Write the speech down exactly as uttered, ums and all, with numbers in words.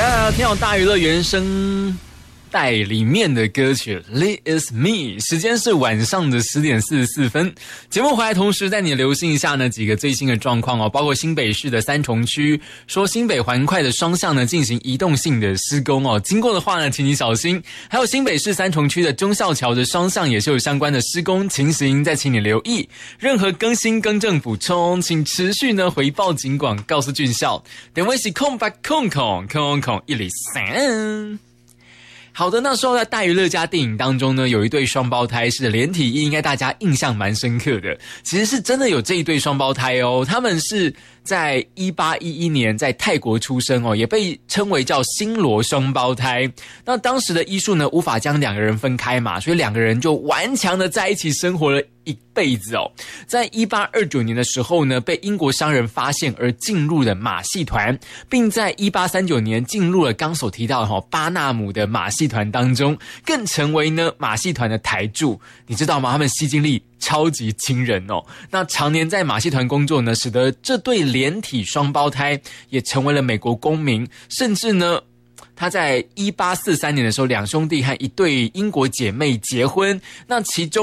呀，听到大娱乐原声带里面的歌曲 This Is Me， 时间是晚上的十点四十四分。节目回来同时带你留心一下呢几个最新的状况哦，包括新北市的三重区说新北环快的双向呢进行移动性的施工哦，经过的话呢请你小心。还有新北市三重区的忠孝桥的双向也是有相关的施工情形，再请你留意。任何更新更正补充请持续呢回报警广告诉俊孝。等位是空白空空空空一里三。好的，那时候在大娱乐家电影当中呢，有一对双胞胎是连体婴，应该大家印象蛮深刻的。其实是真的有这一对双胞胎哦，他们是在一八一一年在泰国出生哦，也被称为叫新罗双胞胎。那当时的医术呢，无法将两个人分开嘛，所以两个人就顽强的在一起生活了一辈子哦。在一八二九年的时候呢，被英国商人发现而进入了马戏团，并在一八三九年进入了刚所提到的、哦、巴纳姆的马戏团当中，更成为呢马戏团的台柱。你知道吗？他们吸金力超级惊人哦。那常年在马戏团工作呢，使得这对连体双胞胎也成为了美国公民，甚至呢他在一八四三年的时候，两兄弟和一对英国姐妹结婚，那其中